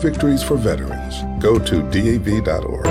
victories for veterans. Go to DAV.org.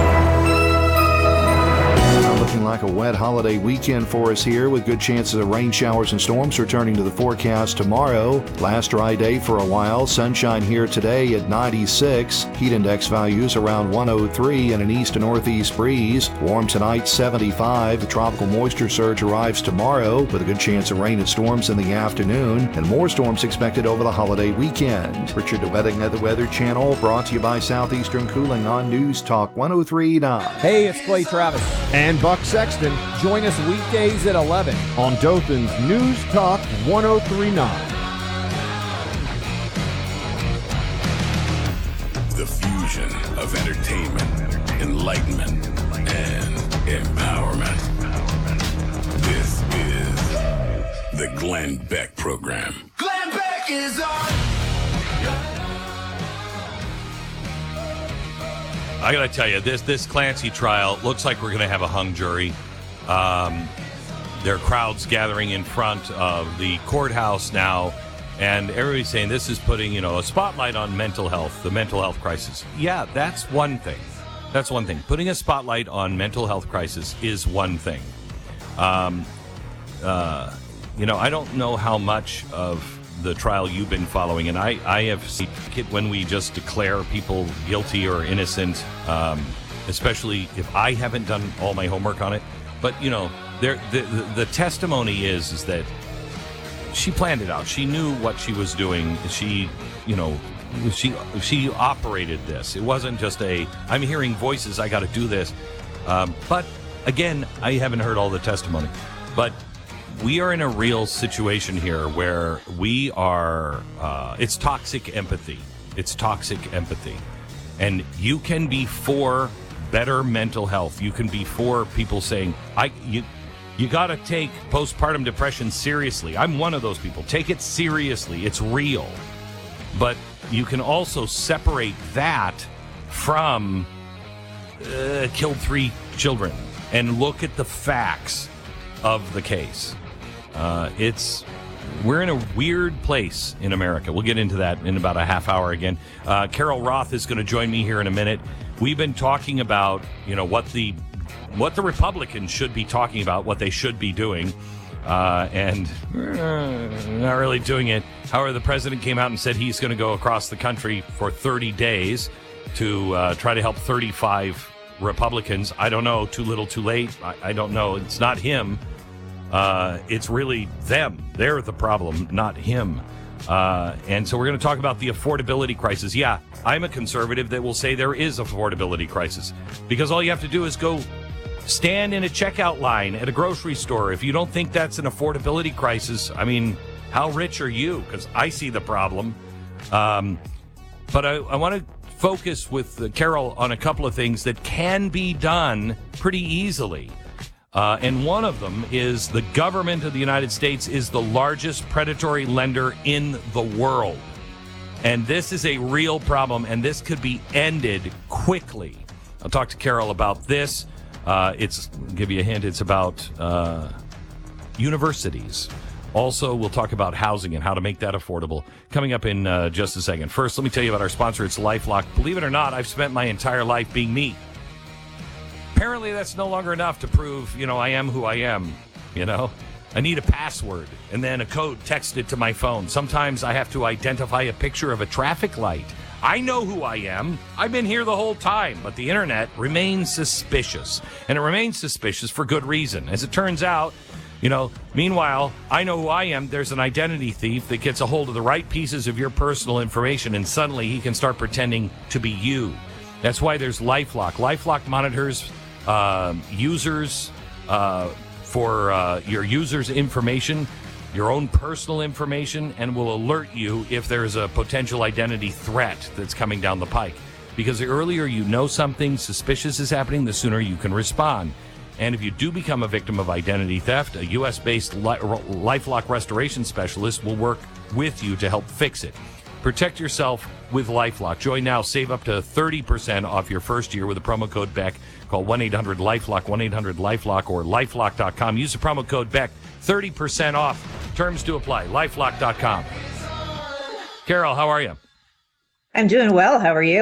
Looking like a wet holiday weekend for us here, with good chances of rain showers and storms returning to the forecast tomorrow. Last dry day for a while. Sunshine here today at 96. Heat index values around 103 and an east to northeast breeze. Warm tonight, 75. The tropical moisture surge arrives tomorrow with a good chance of rain and storms in the afternoon, and more storms expected over the holiday weekend. Richard DeWetting at the Weather Channel, brought to you by Southeastern Cooling on News Talk 103.9. Hey, it's Clay Travis. And Buck Sexton. Join us weekdays at 11 on Dothan's News Talk 103.9. The fusion of entertainment, enlightenment, and empowerment. This is the Glenn Beck Program. Glenn Beck is on. I got to tell you, this Clancy trial looks like we're going to have a hung jury. There are crowds gathering in front of the courthouse now, and everybody's saying this is putting, a spotlight on mental health, the mental health crisis. Yeah, that's one thing. That's one thing. Putting a spotlight on mental health crisis is one thing. I don't know how much of the trial you've been following, and I have seen it when we just declare people guilty or innocent, especially if I haven't done all my homework on it. But the testimony is that she planned it out. She knew what she was doing. She operated this. It wasn't just I'm hearing voices, I got to do this. But again, I haven't heard all the testimony. But we are in a real situation here where we are, it's toxic empathy. It's toxic empathy. And you can be for better mental health. You can be for people saying, you got to take postpartum depression seriously. I'm one of those people. Take it seriously. It's real. But you can also separate that from killed 3 children and look at the facts of the case. We're in a weird place in America. We'll get into that in about a half hour again. Carol Roth is going to join me here in a minute. We've been talking about, what the Republicans should be talking about, what they should be doing, and not really doing it. However, the president came out and said he's going to go across the country for 30 days to try to help 35 Republicans. I don't know, too little, too late. I don't know. It's not him. It's really them. They're the problem, not him. And so we're going to talk about the affordability crisis. Yeah, I'm a conservative that will say there is affordability crisis, because all you have to do is go stand in a checkout line at a grocery store. If you don't think that's an affordability crisis, I mean, how rich are you? Because I see the problem. But I want to focus with Carol on a couple of things that can be done pretty easily. And one of them is the government of the United States is the largest predatory lender in the world. And this is a real problem, and this could be ended quickly. I'll talk to Carol about this. I'll give you a hint, it's about universities. Also, we'll talk about housing and how to make that affordable coming up in just a second. First, let me tell you about our sponsor. It's LifeLock. Believe it or not, I've spent my entire life being me. Apparently, that's no longer enough to prove, I am who I am, I need a password and then a code texted to my phone. Sometimes I have to identify a picture of a traffic light. I know who I am. I've been here the whole time, but the internet remains suspicious. And it remains suspicious for good reason. As it turns out, meanwhile, I know who I am. There's an identity thief that gets a hold of the right pieces of your personal information, and suddenly he can start pretending to be you. That's why there's LifeLock. LifeLock monitors users for your users' information, your own personal information, and will alert you if there's a potential identity threat that's coming down the pike. Because the earlier you know something suspicious is happening, the sooner you can respond. And if you do become a victim of identity theft, a U.S.-based LifeLock restoration specialist will work with you to help fix it. Protect yourself with LifeLock. Join now. Save up to 30% off your first year with the promo code BECK. Call 1-800-LIFELOCK, 1-800-LIFELOCK, or lifelock.com. Use the promo code BECK. 30% off. Terms to apply. lifelock.com. Carol, how are you? I'm doing well. How are you?